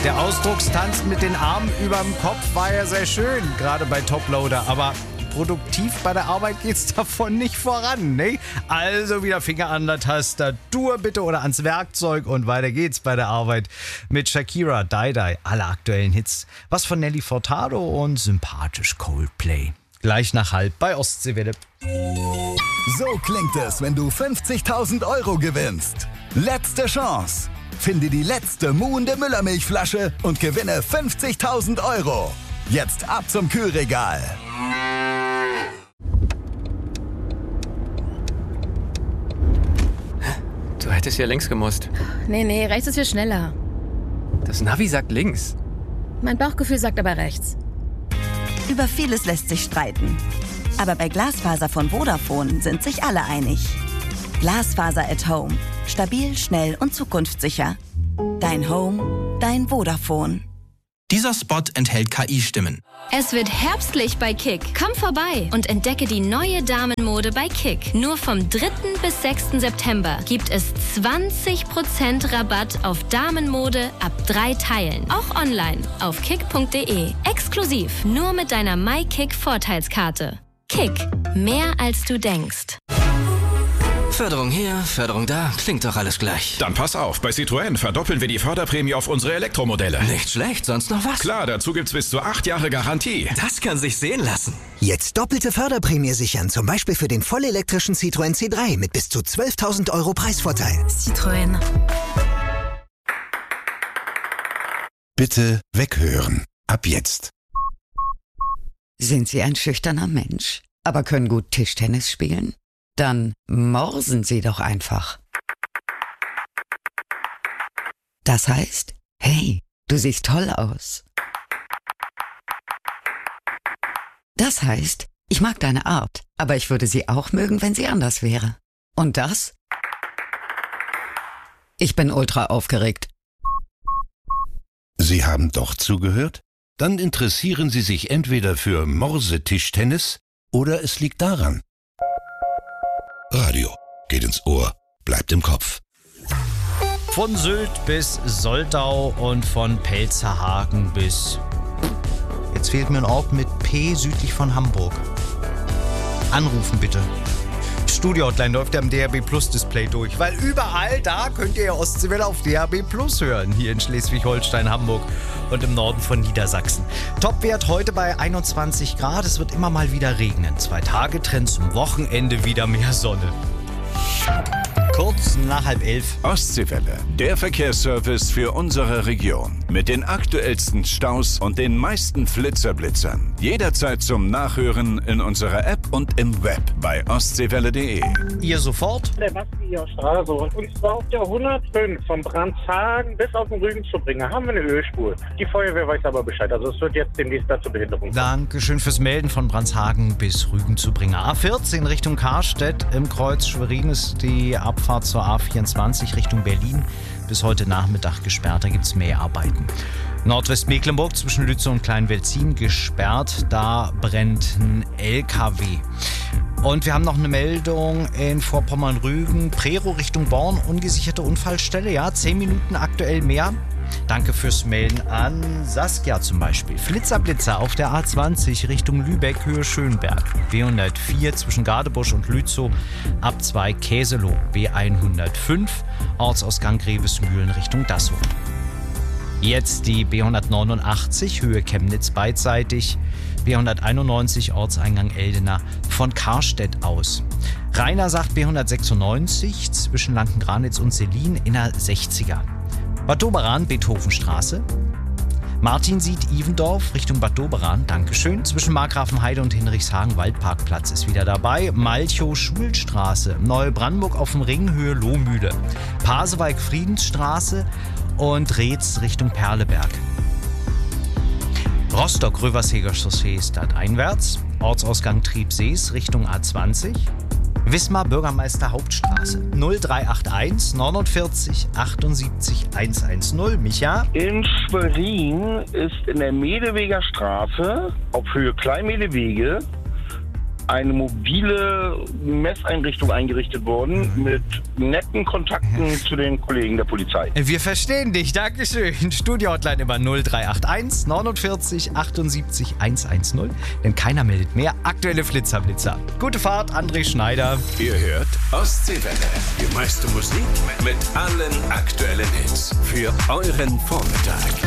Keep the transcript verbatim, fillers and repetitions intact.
Der Ausdruckstanz mit den Armen überm Kopf war ja sehr schön, gerade bei Toploader, aber produktiv bei der Arbeit geht's davon nicht voran, ne? Also wieder Finger an der Tastatur bitte oder ans Werkzeug und weiter geht's bei der Arbeit mit Shakira, Die Die, alle aktuellen Hits, was von Nelly Furtado und sympathisch Coldplay. Gleich nach halb bei Ostseewelle. So klingt es, wenn du fünfzigtausend Euro gewinnst. Letzte Chance. Finde die letzte muhende Müllermilchflasche und gewinne fünfzigtausend Euro. Jetzt ab zum Kühlregal. Du hättest ja links gemusst. Nee, nee, rechts ist viel schneller. Das Navi sagt links. Mein Bauchgefühl sagt aber rechts. Über vieles lässt sich streiten. Aber bei Glasfaser von Vodafone sind sich alle einig. Glasfaser at Home. Stabil, schnell und zukunftssicher. Dein Home, dein Vodafone. Dieser Spot enthält K I-Stimmen. Es wird herbstlich bei Kick. Komm vorbei und entdecke die neue Damenmode bei Kick. Nur vom dritten bis sechsten September gibt es zwanzig Prozent Rabatt auf Damenmode ab drei Teilen. Auch online auf kick punkt de. Exklusiv nur mit deiner MyKick-Vorteilskarte. Kick. Mehr als du denkst. Förderung hier, Förderung da, klingt doch alles gleich. Dann pass auf, bei Citroën verdoppeln wir die Förderprämie auf unsere Elektromodelle. Nicht schlecht, sonst noch was? Klar, dazu gibt's bis zu acht Jahre Garantie. Das kann sich sehen lassen. Jetzt doppelte Förderprämie sichern, zum Beispiel für den vollelektrischen Citroën C drei mit bis zu zwölftausend Euro Preisvorteil. Citroën. Bitte weghören. Ab jetzt. Sind Sie ein schüchterner Mensch, aber können gut Tischtennis spielen? Dann morsen Sie doch einfach. Das heißt, hey, du siehst toll aus. Das heißt, ich mag deine Art, aber ich würde sie auch mögen, wenn sie anders wäre. Und das? Ich bin ultra aufgeregt. Sie haben doch zugehört? Dann interessieren Sie sich entweder für Morsetischtennis oder es liegt daran. Radio geht ins Ohr, bleibt im Kopf. Von Sylt bis Soltau und von Pelzerhagen bis... Jetzt fehlt mir ein Ort mit P südlich von Hamburg. Anrufen bitte. Studio-Hotline läuft ja am D A B Plus Display durch, weil überall da könnt ihr ja Ostseewelle auf D A B Plus hören. Hier in Schleswig-Holstein, Hamburg und im Norden von Niedersachsen. Topwert heute bei einundzwanzig Grad. Es wird immer mal wieder regnen. Zwei Tage Trend zum Wochenende wieder mehr Sonne. Kurz nach halb elf. Ostseewelle, der Verkehrsservice für unsere Region. Mit den aktuellsten Staus und den meisten Flitzerblitzern. Jederzeit zum Nachhören in unserer App und im Web bei ostseewelle punkt de. Ihr sofort? Der Bastier Straße. Und zwar auf der hundertfünf von Brandshagen bis auf den Rügen zu bringen. Haben wir eine Ölspur. Die Feuerwehr weiß aber Bescheid. Also es wird jetzt demnächst dazu Behinderung. Dankeschön fürs Melden von Brandshagen bis Rügen zu bringen. A vierzehn Richtung Karstedt im Kreuz Schwerin ist die Abfahrt zur A vierundzwanzig Richtung Berlin. Bis heute Nachmittag gesperrt, da gibt es Mäharbeiten. Nordwestmecklenburg zwischen Lützow und Kleinwelzin gesperrt, da brennt ein L K W. Und wir haben noch eine Meldung in Vorpommern-Rügen, Prero Richtung Born, ungesicherte Unfallstelle, ja, zehn Minuten aktuell mehr. Danke fürs Melden an Saskia zum Beispiel. Flitzerblitzer auf der A zwanzig Richtung Lübeck, Höhe Schönberg. B hundertvier zwischen Gadebusch und Lützow, ab zwei Käseloh. B hundertfünf, Ortsausgang Grevesmühlen Richtung Dassow. Jetzt die B hundertneunundachtzig, Höhe Chemnitz beidseitig. B hunderteinundneunzig, Ortseingang Eldena von Karstedt aus. Rainer sagt B hundertsechsundneunzig zwischen Lanken-Granitz und Selin in der sechziger. Bad Doberan, Beethovenstraße. Martin sieht Ivendorf Richtung Bad Doberan, Dankeschön. Zwischen Markgrafenheide und Hinrichshagen, Waldparkplatz ist wieder dabei. Malchow, Schulstraße, Neubrandenburg auf dem Ring, Höhe Lohmühle. Pasewalk, Friedensstraße und Reetz Richtung Perleberg. Rostock, Röversheger Chaussee stadteinwärts. Ortsausgang Triebsees Richtung A zwanzig. Wismar, Bürgermeister Hauptstraße. null drei acht eins neunundvierzig achtundsiebzig hundertzehn. Micha? In Schwerin ist in der Medeweger Straße auf Höhe Kleinmedewege eine mobile Messeinrichtung eingerichtet worden mit netten Kontakten zu den Kollegen der Polizei. Wir verstehen dich, Dankeschön. Studio-Hotline immer null drei acht eins neunundvierzig achtundsiebzig hundertzehn, denn keiner meldet mehr. Aktuelle Flitzerblitzer. Gute Fahrt, André Schneider. Ihr hört Ostseewelle. Die meiste Musik mit allen aktuellen Hits für euren Vormittag.